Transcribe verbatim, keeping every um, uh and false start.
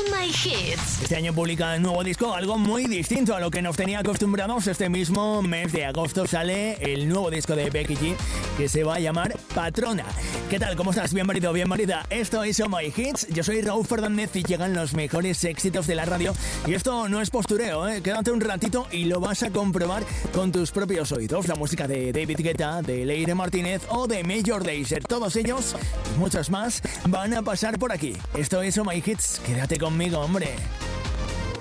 My Hits. Este año publica un nuevo disco, algo muy distinto a lo que nos tenía acostumbrados. Este mismo mes de agosto sale el nuevo disco de Becky G, que se va a llamar Patrona. ¿Qué tal? ¿Cómo estás? Bienvenido, bienvenida. Esto es Oh My Hits. Yo soy Raúl Fernández y llegan los mejores éxitos de la radio. Y esto no es postureo, ¿eh? Quédate un ratito y lo vas a comprobar con tus propios oídos. La música de David Guetta, de Leire Martínez o de Major Lazer. Todos ellos y muchos más van a pasar por aquí. Esto es Oh My Hits. Quédate conmigo, hombre.